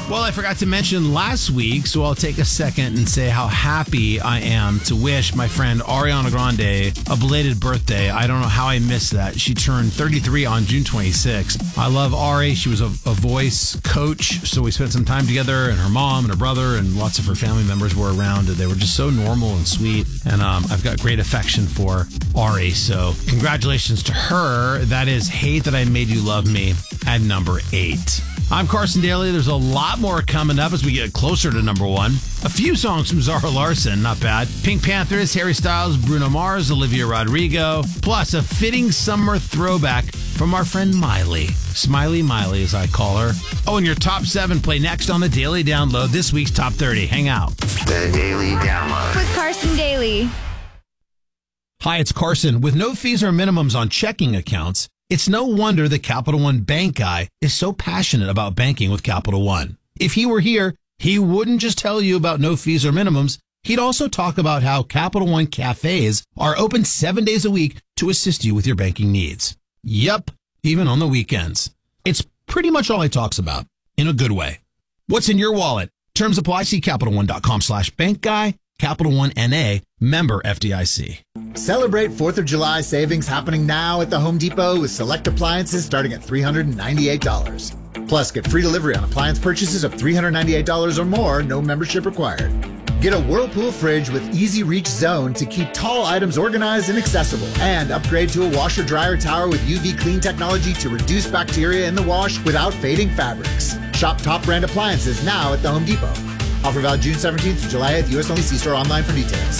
Well, I forgot to mention last week, so I'll take a second and say how happy I am to wish my friend Ariana Grande a belated birthday. I don't know how I missed that. She turned 33 on June 26th. I love Ari. She was a voice coach, so we spent some time together, and her mom and her brother and lots of her family members were around, and they were just so normal and sweet, and I've got great affection for Ari, so congratulations to her. That is Hate That I Made You Love Me at number 8. I'm Carson Daly. There's a lot more coming up as we get closer to number 1. A few songs from Zara Larsson, not bad. Pink Panthers, Harry Styles, Bruno Mars, Olivia Rodrigo, plus a fitting summer throwback from our friend Miley. Smiley Miley, as I call her. Oh, and your top 7 play next on the Daily Download. This week's top 30. Hang out. The Daily Download with Carson Daly. Hi, it's Carson. With no fees or minimums on checking accounts, it's no wonder the Capital One bank guy is so passionate about banking with Capital One. If he were here, he wouldn't just tell you about no fees or minimums. He'd also talk about how Capital One cafes are open 7 days a week to assist you with your banking needs. Yep, even on the weekends. It's pretty much all he talks about, in a good way. What's in your wallet? Terms apply. See CapitalOne.com/bank guy. Capital One N.A., member FDIC. Celebrate 4th of July savings happening now at the Home Depot with select appliances starting at $398. Plus, get free delivery on appliance purchases of $398 or more, no membership required. Get a Whirlpool fridge with Easy Reach Zone to keep tall items organized and accessible. And upgrade to a washer-dryer tower with UV clean technology to reduce bacteria in the wash without fading fabrics. Shop top brand appliances now at the Home Depot. Offer valid June 17th to July 8th. U.S. only. See store online for details.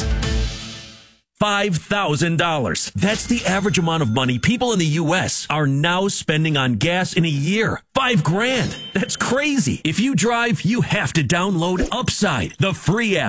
$5,000. That's the average amount of money people in the U.S. are now spending on gas in a year. $5,000. That's crazy. If you drive, you have to download Upside, the free app.